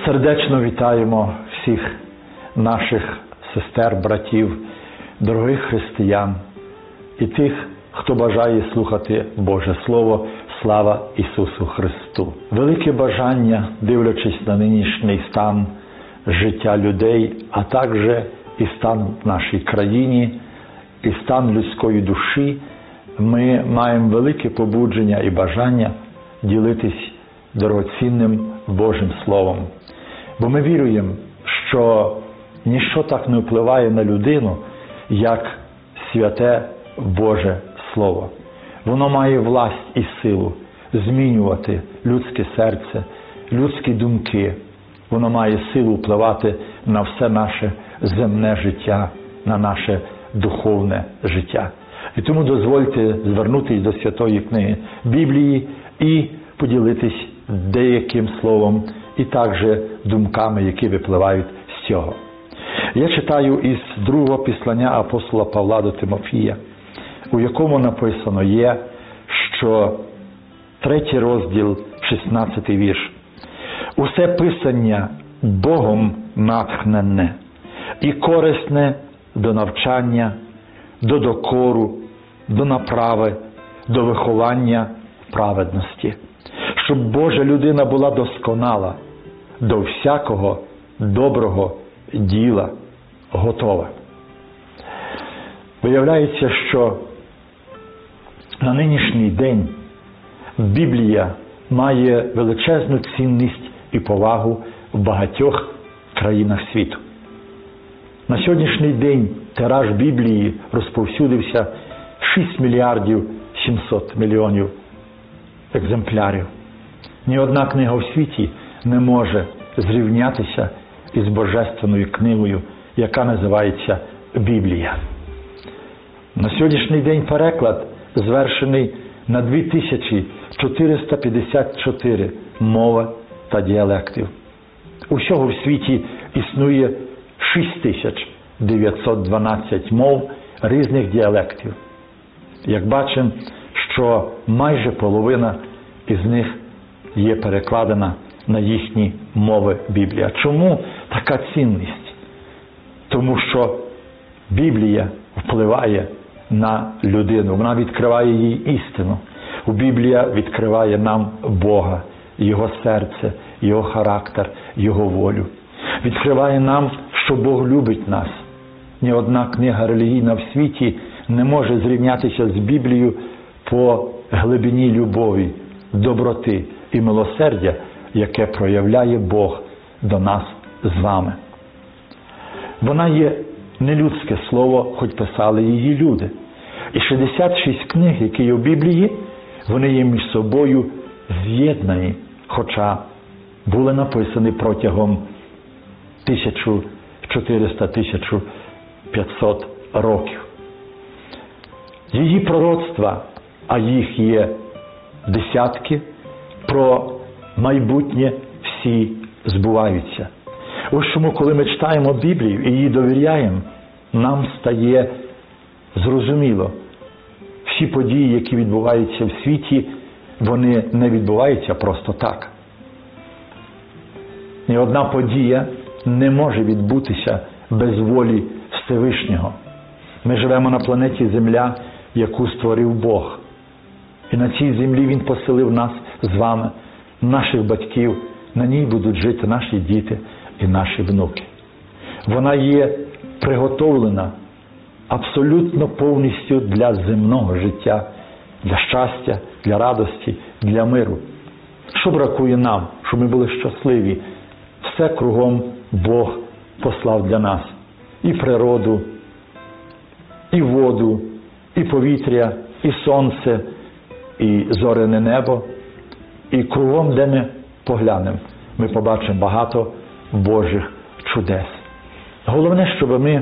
Сердечно вітаємо всіх наших сестер, братів, дорогих християн і тих, хто бажає слухати Боже Слово. Слава Ісусу Христу! Велике бажання, дивлячись на нинішній стан життя людей, а також і стан в нашій країні, і стан людської душі, ми маємо велике побудження і бажання ділитись дорогоцінним Божим Словом. Бо ми віруємо, що ніщо так не впливає на людину, як святе Боже Слово. Воно має власть і силу змінювати людське серце, людські думки. Воно має силу впливати на все наше земне життя, на наше духовне життя. І тому дозвольте звернутися до Святої книги Біблії і поділитись деяким словом і також думками, які випливають з цього. Я читаю із другого післання апостола Павла до Тимофія, у якому написано є, що 3 розділ, 16 вірш. «Усе писання Богом натхненне і корисне до навчання, до докору, до направи, до виховання праведності, щоб Божа людина була досконала, до всякого доброго діла готова». Виявляється, що на нинішній день Біблія має величезну цінність і повагу в багатьох країнах світу. На сьогоднішній день тираж Біблії розповсюдився 6 мільярдів 700 мільйонів екземплярів. Ні одна книга в світі не може зрівнятися із Божественною книгою, яка називається Біблія. На сьогоднішній день переклад звершений на 2454 мови та діалектів. Усього в світі існує 6912 мов різних діалектів. Як бачимо, що майже половина із них є перекладена на їхні мови Біблія. Чому така цінність? Тому що Біблія впливає на людину, вона відкриває їй істину. Біблія відкриває нам Бога, Його серце, Його характер, Його волю. Відкриває нам, що Бог любить нас. Ні одна книга релігійна в світі не може зрівнятися з Біблією по глибині любові, доброти і милосердя, яке проявляє Бог до нас з вами. Вона є нелюдське слово, хоч писали її люди. І 66 книг, які є в Біблії, вони є між собою з'єднані, хоча були написані протягом 1400-1500 років. Її пророцтва, а їх є десятки, про майбутнє всі збуваються. Ось чому, коли ми читаємо Біблію і її довіряємо, нам стає зрозуміло, всі події, які відбуваються в світі, вони не відбуваються просто так. Ні одна подія не може відбутися без волі Всевишнього. Ми живемо на планеті Земля, яку створив Бог. І на цій землі Він поселив нас з вами, наших батьків. На ній будуть жити наші діти і наші внуки. Вона є приготовлена абсолютно повністю для земного життя, для щастя, для радості, для миру. Що бракує нам, щоб ми були щасливі? Все кругом Бог послав для нас. І природу, і воду, і повітря, і сонце, і зоряне небо. І кругом, де ми поглянемо, ми побачимо багато Божих чудес. Головне, щоб ми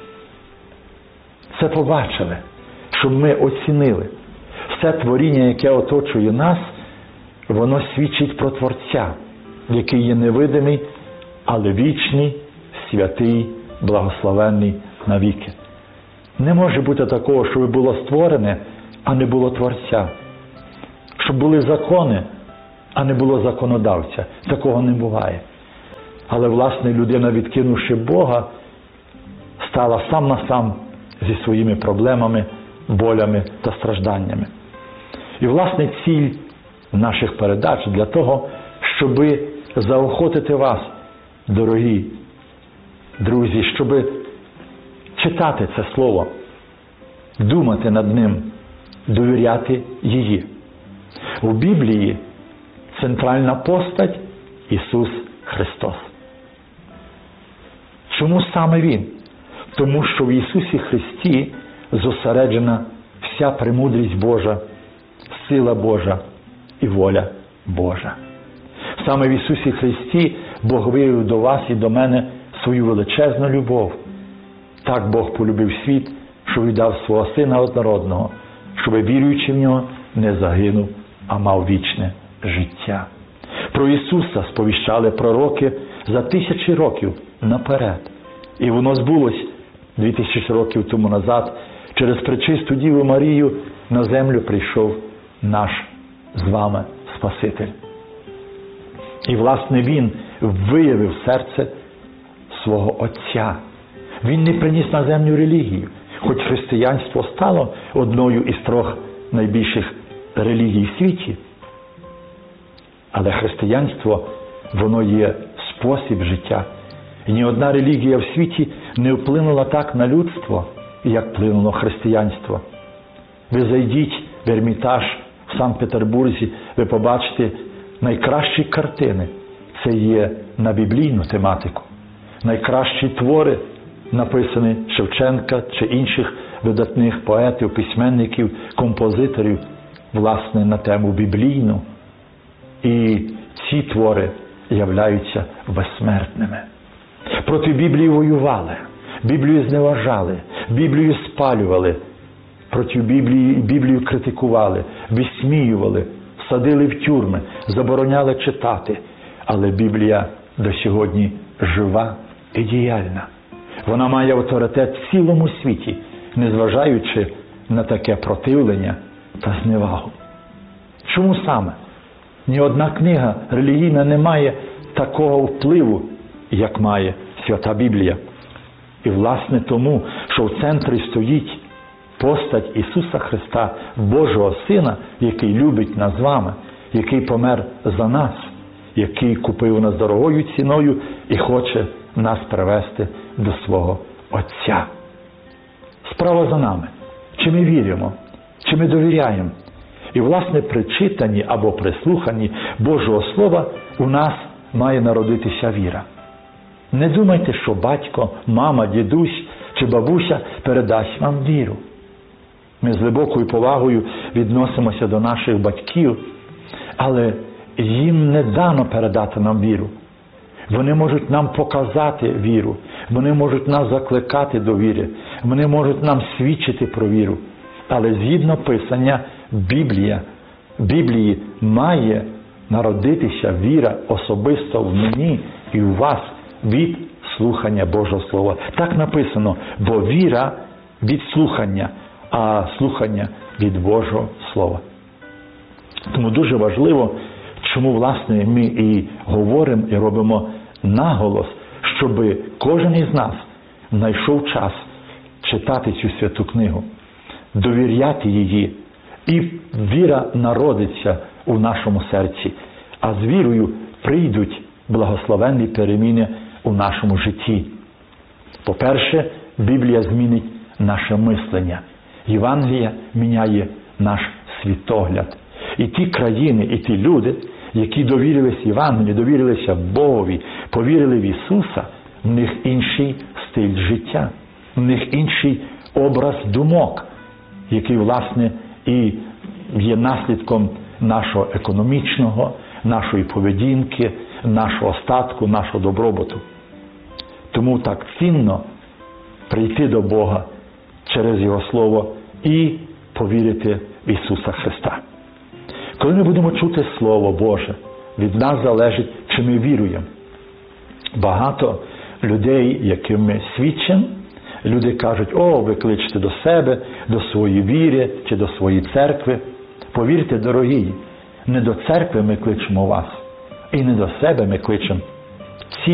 це побачили, щоб ми оцінили. Все творіння, яке оточує нас, воно свідчить про Творця, який є невидимий, але вічний, святий, благословенний навіки. Не може бути такого, щоб було створене, а не було Творця. Щоб були закони, а не було законодавця. Такого не буває. Але, власне, людина, відкинувши Бога, стала сам на сам зі своїми проблемами, болями та стражданнями. І, власне, ціль наших передач для того, щоби заохотити вас, дорогі друзі, щоби читати це Слово, думати над ним, довіряти її. У Біблії центральна постать – Ісус Христос. Чому саме Він? Тому що в Ісусі Христі зосереджена вся премудрість Божа, сила Божа і воля Божа. Саме в Ісусі Христі Бог виявив до вас і до мене свою величезну любов. Так Бог полюбив світ, що віддав свого Сина однородного, щоб віруючи в Нього не загинув, а мав вічне життя. Про Ісуса сповіщали пророки за тисячі років наперед. І воно збулось 2000 років тому назад. Через пречисту Діву Марію на землю прийшов наш з вами Спаситель. І, власне, Він виявив серце свого Отця. Він не приніс на землю релігію, хоч християнство стало одною із 3 найбільших релігій в світі. Але християнство, воно є спосіб життя. І ні одна релігія в світі не вплинула так на людство, як вплинуло християнство. Ви зайдіть в Ермітаж в Санкт-Петербурзі, ви побачите найкращі картини. Це є на біблійну тематику. Найкращі твори, написані Шевченка чи інших видатних поетів, письменників, композиторів, власне, на тему біблійну. І ці твори являються безсмертними. Проти Біблії воювали, Біблію зневажали, Біблію спалювали, проти Біблію критикували, висміювали, садили в тюрми, забороняли читати. Але Біблія до сьогодні жива і діяльна. Вона має авторитет в цілому світі, незважаючи на таке противлення та зневагу. Чому саме? Ні одна книга релігійна не має такого впливу, як має Свята Біблія. І, власне, тому, що в центрі стоїть постать Ісуса Христа, Божого Сина, який любить нас з вами, який помер за нас, який купив нас дорогою ціною і хоче нас привести до свого Отця. Справа за нами. Чи ми віримо, чи ми довіряємо. І, власне, при читанні або при слуханні Божого Слова у нас має народитися віра. Не думайте, що батько, мама, дідусь чи бабуся передасть вам віру. Ми з глибокою повагою відносимося до наших батьків, але їм не дано передати нам віру. Вони можуть нам показати віру, вони можуть нас закликати до віри, вони можуть нам свідчити про віру. Але згідно Писання, Біблії має народитися віра особисто в мені і у вас від слухання Божого Слова. Так написано, бо віра від слухання, а слухання від Божого Слова. Тому дуже важливо, чому, власне, ми і говоримо, і робимо наголос, щоб кожен із нас знайшов час читати цю святу книгу, довіряти її, і віра народиться у нашому серці, а з вірою прийдуть благословенні переміни у нашому житті. По-перше, Біблія змінить наше мислення. Євангелія міняє наш світогляд. І ті країни, і ті люди, які довірилися Євангелію, довірилися Богові, повірили в Ісуса, в них інший стиль життя, в них інший образ думок, який, власне, і є наслідком нашого економічного, нашої поведінки, нашого статку, нашого добробуту. Тому так цінно прийти до Бога через Його Слово і повірити в Ісуса Христа. Коли ми будемо чути Слово Боже, від нас залежить, чи ми віруємо. Багато людей, яким ми свідчимо, люди кажуть: о, ви кличете до себе, до своєї віри чи до своєї церкви. Повірте, дорогі, не до церкви ми кличемо вас, і не до себе ми кличемо. Ці